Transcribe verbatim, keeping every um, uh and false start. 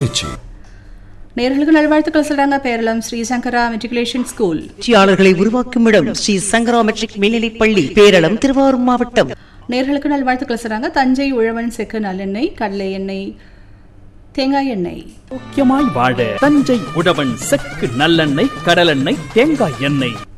திருச்சி. நேயர்களுக்கு நல்வாழ்த்துக்கள் சொல்றாங்க பேரளம் ஸ்ரீ சங்கரா மெட்ரிகுலேஷன் ஸ்கூல். வெற்றியாளர்களை உருவாக்கும் இடம் ஸ்ரீ சங்கரா மெட்ரிக் மேல்நிலைப் பள்ளி, பேரளம், திருவாரூர் மாவட்டம். நேயர்களுக்கு நல்வாழ்த்துக்கள் சொல்றாங்க தஞ்சை உழவன் செக்கு நல்லெண்ணெய், கடலை எண்ணெய், தேங்காய் எண்ணெய். முக்கியமாய் வாழ தஞ்சை உழவன் செக்கு நல்லெண்ணெய், கடலெண்ணெய், தேங்காய் எண்ணெய்.